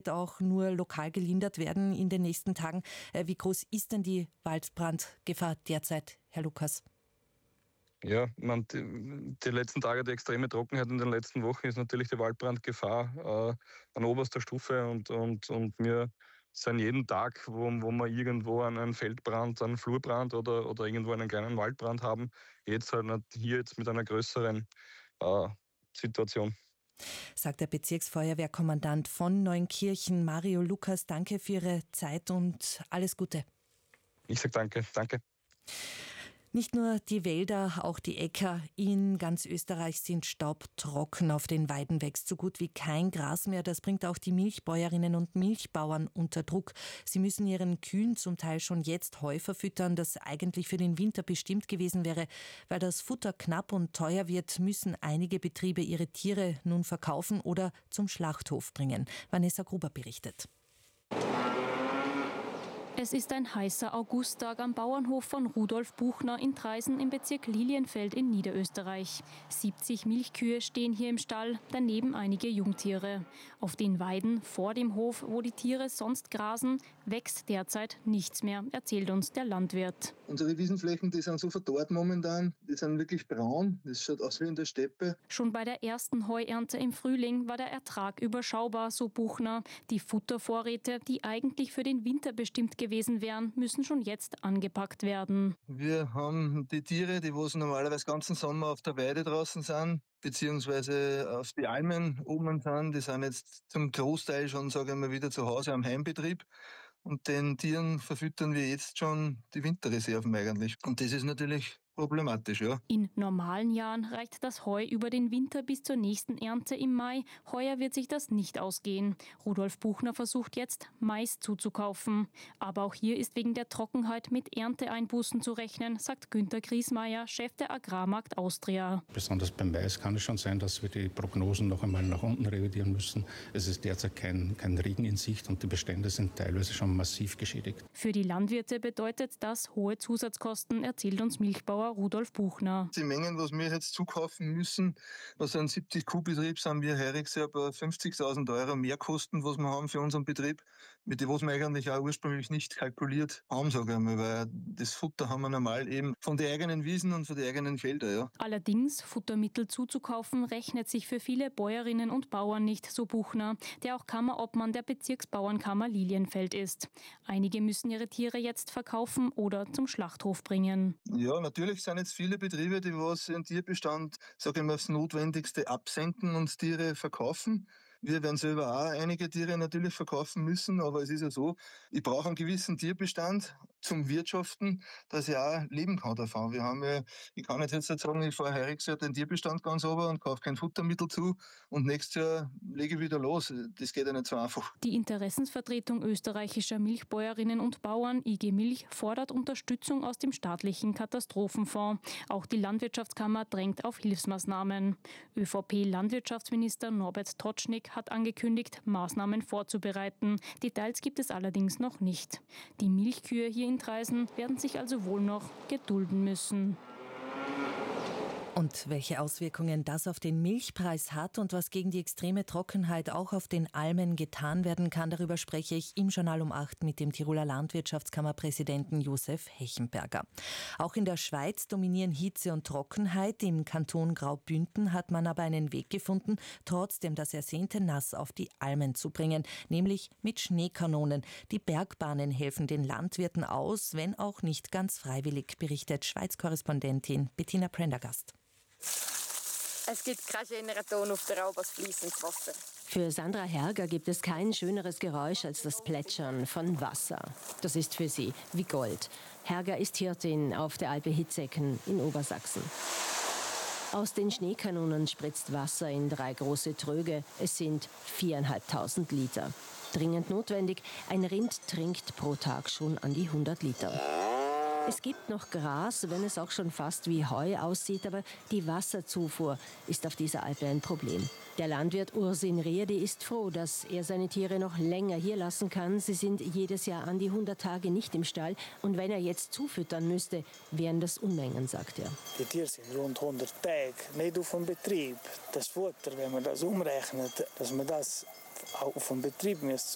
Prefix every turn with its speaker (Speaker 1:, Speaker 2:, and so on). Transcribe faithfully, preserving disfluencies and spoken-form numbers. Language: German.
Speaker 1: auch nur lokal gelindert werden in den nächsten Tagen. Wie groß ist denn die Waldbrandgefahr derzeit, Herr Lukas?
Speaker 2: Ja, man, die, die letzten Tage, die extreme Trockenheit in den letzten Wochen ist natürlich die Waldbrandgefahr äh, an oberster Stufe und, und, und wir sind jeden Tag, wo, wo wir irgendwo einen Feldbrand, einen Flurbrand oder, oder irgendwo einen kleinen Waldbrand haben, jetzt halt hier jetzt mit einer größeren äh, Situation.
Speaker 1: Sagt der Bezirksfeuerwehrkommandant von Neunkirchen, Mario Lukas. Danke für Ihre Zeit und alles Gute.
Speaker 2: Ich sage danke, danke.
Speaker 1: Nicht nur die Wälder, auch die Äcker in ganz Österreich sind staubtrocken. Auf den Weiden wächst so gut wie kein Gras mehr. Das bringt auch die Milchbäuerinnen und Milchbauern unter Druck. Sie müssen ihren Kühen zum Teil schon jetzt Heu verfüttern, das eigentlich für den Winter bestimmt gewesen wäre. Weil das Futter knapp und teuer wird, müssen einige Betriebe ihre Tiere nun verkaufen oder zum Schlachthof bringen. Vanessa Gruber berichtet.
Speaker 3: Es ist ein heißer Augusttag am Bauernhof von Rudolf Buchner in Traisen im Bezirk Lilienfeld in Niederösterreich. siebzig Milchkühe stehen hier im Stall, daneben einige Jungtiere. Auf den Weiden vor dem Hof, wo die Tiere sonst grasen, wächst derzeit nichts mehr, erzählt uns der Landwirt.
Speaker 4: Unsere Wiesenflächen, die sind so verdorrt momentan, die sind wirklich braun, das schaut aus wie in der Steppe.
Speaker 3: Schon bei der ersten Heuernte im Frühling war der Ertrag überschaubar, so Buchner. Die Futtervorräte, die eigentlich für den Winter bestimmt gewesen wären, müssen schon jetzt angepackt werden.
Speaker 4: Wir haben die Tiere, die wo normalerweise den ganzen Sommer auf der Weide draußen sind, beziehungsweise auf die Almen oben sind, die sind jetzt zum Großteil schon, sage ich mal, wieder zu Hause am Heimbetrieb. Und den Tieren verfüttern wir jetzt schon die Winterreserven eigentlich. Und das ist natürlich problematisch, ja.
Speaker 3: In normalen Jahren reicht das Heu über den Winter bis zur nächsten Ernte im Mai. Heuer wird sich das nicht ausgehen. Rudolf Buchner versucht jetzt, Mais zuzukaufen. Aber auch hier ist wegen der Trockenheit mit Ernteeinbußen zu rechnen, sagt Günther Griesmeier, Chef der Agrarmarkt Austria.
Speaker 5: Besonders beim Mais kann es schon sein, dass wir die Prognosen noch einmal nach unten revidieren müssen. Es ist derzeit kein, kein Regen in Sicht und die Bestände sind teilweise schon massiv geschädigt.
Speaker 3: Für die Landwirte bedeutet das hohe Zusatzkosten, erzählt uns Milchbauer Rudolf Buchner.
Speaker 4: Die Mengen, was wir jetzt zukaufen müssen, was ein siebzig Kuh Betrieb sind, wir heuriges Jahr bei fünfzigtausend Euro Mehrkosten, was wir haben für unseren Betrieb, mit dem was wir eigentlich auch ursprünglich nicht kalkuliert haben, sage ich mal, weil das Futter haben wir normal eben von den eigenen Wiesen und von den eigenen Feldern. Ja.
Speaker 3: Allerdings, Futtermittel zuzukaufen, rechnet sich für viele Bäuerinnen und Bauern nicht, so Buchner, der auch Kammerobmann der Bezirksbauernkammer Lilienfeld ist. Einige müssen ihre Tiere jetzt verkaufen oder zum Schlachthof bringen.
Speaker 4: Ja, natürlich sind jetzt viele Betriebe, die was ihren Tierbestand, sage ich mal, aufs Notwendigste absenken und Tiere verkaufen. Wir werden selber auch einige Tiere natürlich verkaufen müssen, aber es ist ja so, ich brauche einen gewissen Tierbestand zum Wirtschaften, dass ich auch leben kann davon. Wir haben ja, ich kann nicht jetzt sagen, ich fahre heuriges Jahr den Tierbestand ganz runter und kaufe kein Futtermittel zu und nächstes Jahr lege ich wieder los. Das geht ja nicht so einfach.
Speaker 3: Die Interessensvertretung österreichischer Milchbäuerinnen und Bauern, I G Milch, fordert Unterstützung aus dem staatlichen Katastrophenfonds. Auch die Landwirtschaftskammer drängt auf Hilfsmaßnahmen. ÖVP-Landwirtschaftsminister Norbert Totschnig hat angekündigt, Maßnahmen vorzubereiten. Details gibt es allerdings noch nicht. Die Milchkühe hier in Traisen werden sich also wohl noch gedulden müssen.
Speaker 1: Und welche Auswirkungen das auf den Milchpreis hat und was gegen die extreme Trockenheit auch auf den Almen getan werden kann, darüber spreche ich im Journal um acht mit dem Tiroler Landwirtschaftskammerpräsidenten Josef Hechenberger. Auch in der Schweiz dominieren Hitze und Trockenheit. Im Kanton Graubünden hat man aber einen Weg gefunden, trotzdem das ersehnte Nass auf die Almen zu bringen, nämlich mit Schneekanonen. Die Bergbahnen helfen den Landwirten aus, wenn auch nicht ganz freiwillig, berichtet Schweiz-Korrespondentin Bettina Prendergast.
Speaker 6: Es gibt keine schöneren Ton auf der Alp als fließendes Wasser.
Speaker 7: Für Sandra Herger gibt es kein schöneres Geräusch als das Plätschern von Wasser. Das ist für sie wie Gold. Herger ist Hirtin auf der Alpe Hitzecken in Obersachsen. Aus den Schneekanonen spritzt Wasser in drei große Tröge. Es sind viertausendfünfhundert Liter. Dringend notwendig, ein Rind trinkt pro Tag schon an die hundert Liter. Es gibt noch Gras, wenn es auch schon fast wie Heu aussieht, aber die Wasserzufuhr ist auf dieser Alpe ein Problem. Der Landwirt Ursin Riedi ist froh, dass er seine Tiere noch länger hier lassen kann. Sie sind jedes Jahr an die hundert Tage nicht im Stall. Und wenn er jetzt zufüttern müsste, wären das Unmengen, sagt er.
Speaker 8: Die Tiere sind rund hundert Tage nicht auf dem Betrieb. Das Futter, wenn man das umrechnet, dass man das auch auf dem Betrieb muss